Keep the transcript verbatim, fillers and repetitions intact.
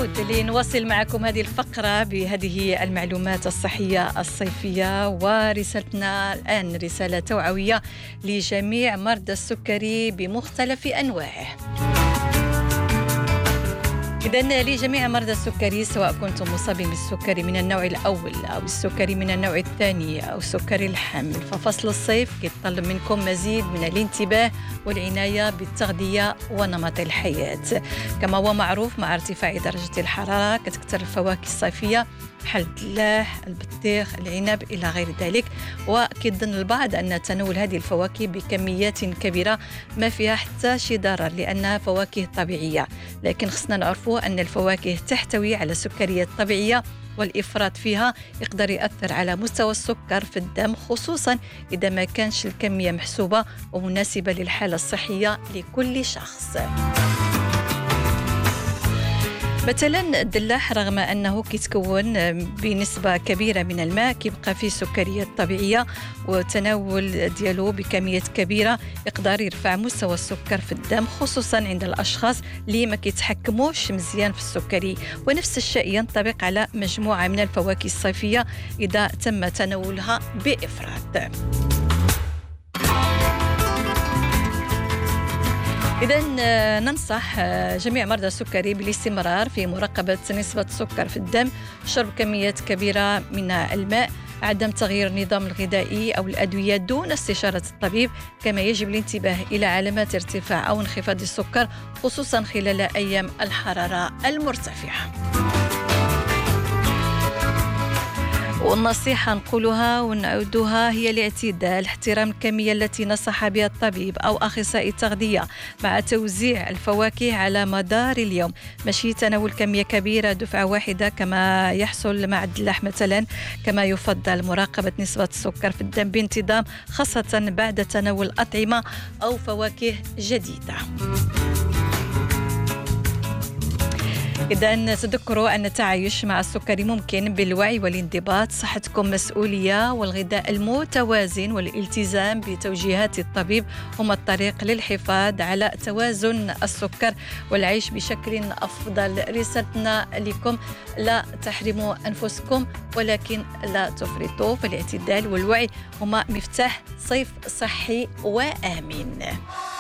نعود لنواصل معكم هذه الفقرة بهذه المعلومات الصحية الصيفية، ورسالتنا الآن رسالة توعوية لجميع مرضى السكري بمختلف أنواعه. إذن لجميع مرضى السكري سواء كنتم مصابين بالسكري من النوع الأول أو السكري من النوع الثاني أو سكري الحمل، ففصل الصيف يتطلب منكم مزيد من الانتباه والعناية بالتغذية ونمط الحياة. كما هو معروف مع ارتفاع درجة الحرارة كتكثر الفواكه الصيفية بحال الدلاح، البطيخ، العنب إلى غير ذلك، وكيظن البعض أن تناول هذه الفواكه بكميات كبيرة ما فيها حتى شي ضرر لأنها فواكه طبيعية، لكن خصنا نعرفوا أن الفواكه تحتوي على سكريات طبيعية، والإفراط فيها يقدر يأثر على مستوى السكر في الدم، خصوصا إذا ما كانش الكمية محسوبة ومناسبة للحالة الصحية لكل شخص. مثلا الدلاح رغم أنه كيتكون بنسبة كبيرة من الماء كيبقى فيه سكريات طبيعية، وتناول ديالو بكميات كبيرة يقدر يرفع مستوى السكر في الدم، خصوصا عند الأشخاص اللي ما كيتحكموش مزيان في السكري. ونفس الشيء ينطبق على مجموعة من الفواكه الصيفية إذا تم تناولها بإفراط. إذن ننصح جميع مرضى السكري بالاستمرار في مراقبة نسبة السكر في الدم، شرب كميات كبيرة من الماء، عدم تغيير النظام الغذائي أو الأدوية دون استشارة الطبيب، كما يجب الانتباه إلى علامات ارتفاع أو انخفاض السكر خصوصا خلال أيام الحرارة المرتفعة. والنصيحة نقولها ونعودها هي الاعتدال، احترام الكمية التي نصح بها الطبيب أو أخصائي التغذية، مع توزيع الفواكه على مدار اليوم، ماشي تناول كمية كبيرة دفعة واحدة كما يحصل مع الدلاح مثلا. كما يفضل مراقبة نسبة السكر في الدم بانتظام، خاصة بعد تناول أطعمة أو فواكه جديدة. إذن تذكروا أن التعايش مع السكري ممكن بالوعي والانضباط، صحتكم مسؤولية، والغذاء المتوازن والالتزام بتوجيهات الطبيب هما الطريق للحفاظ على توازن السكر والعيش بشكل أفضل. رسالتنا لكم: لا تحرموا أنفسكم ولكن لا تفرطوا، فالاعتدال والوعي هما مفتاح صيف صحي وآمن.